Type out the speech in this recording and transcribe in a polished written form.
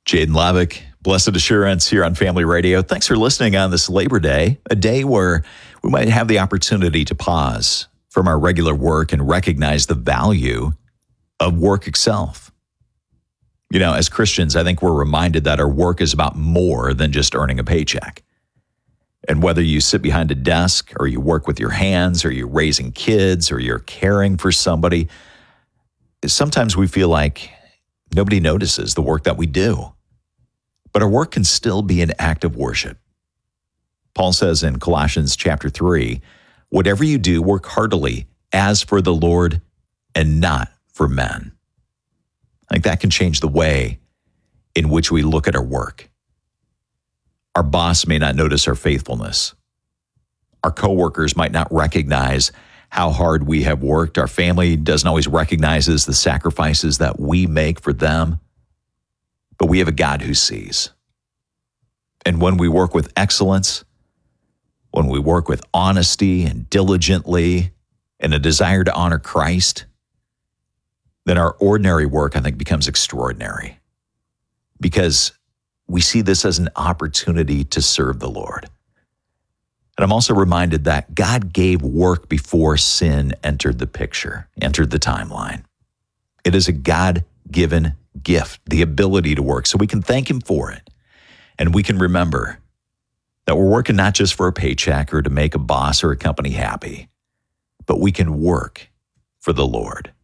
Jaden Lavick, Blessed Assurance here on Family Radio. Thanks for listening on this Labor Day, a day where we might have the opportunity to pause from our regular work and recognize the value of work itself. You know, as Christians, I think we're reminded that our work is about more than just earning a paycheck. And whether you sit behind a desk or you work with your hands or you're raising kids or you're caring for somebody, sometimes we feel like nobody notices the work that we do. But our work can still be an act of worship. Paul says in Colossians chapter 3, whatever you do, work heartily as for the Lord and not for men. I think that can change the way in which we look at our work. Our boss may not notice our faithfulness. Our coworkers might not recognize how hard we have worked. Our family doesn't always recognize the sacrifices that we make for them. But we have a God who sees. And when we work with excellence, when we work with honesty and diligently and a desire to honor Christ, then our ordinary work, I think, becomes extraordinary because we see this as an opportunity to serve the Lord. And I'm also reminded that God gave work before sin entered the picture, entered the timeline. It is a God-given gift, the ability to work, so we can thank Him for it. And we can remember that we're working not just for a paycheck or to make a boss or a company happy, but we can work for the Lord.